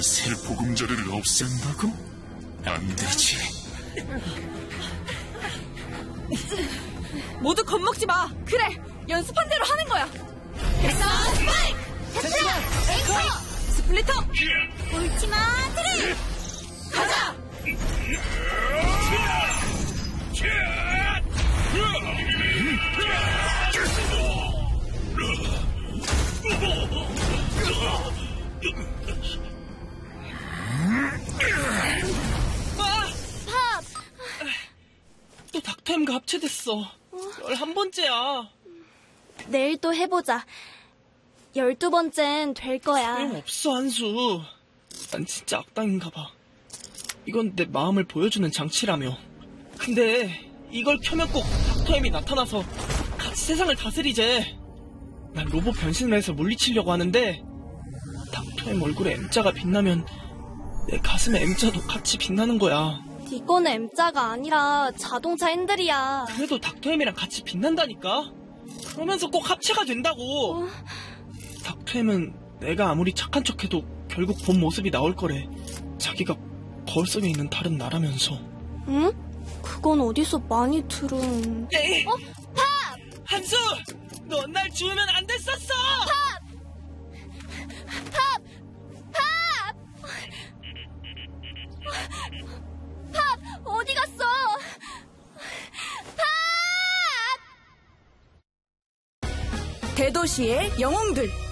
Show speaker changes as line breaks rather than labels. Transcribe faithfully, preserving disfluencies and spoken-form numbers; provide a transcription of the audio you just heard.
새 보금자리를 없앤다고? 안 되지.
모두 겁먹지 마. 그래, 연습한 대로 하는 거야. 됐어, 스파이크! 테스라! 앵커! 스플리터! 울티마 트리! 가자!
팝!
또 닥터엠과 합체됐어. 열한 번째야.
내일 또 해보자. 열두 번째는 될 거야.
소용없어, 한수. 난 진짜 악당인가 봐. 이건 내 마음을 보여주는 장치라며. 근데 이걸 켜면 꼭 닥터엠이 나타나서 같이 세상을 다스리재. 난 로봇 변신을 해서 물리치려고 하는데 닥터엠 얼굴에 M자가 빛나면 내 가슴에 M자도 같이 빛나는 거야.
네 거는 M자가 아니라 자동차 핸들이야.
그래도 닥터엠이랑 같이 빛난다니까? 그러면서 꼭 합체가 된다고.
어?
닥터엠은 내가 아무리 착한 척해도 결국 본 모습이 나올 거래. 자기가 거울 속에 있는 다른 나라면서.
응? 그건 어디서 많이 들은...
에이!
어? 팝!
한수! 넌 날 주우면 안 됐었어!
팝! 팝! 팝! 팝! 어디 갔어? 팝!
대도시의 영웅들.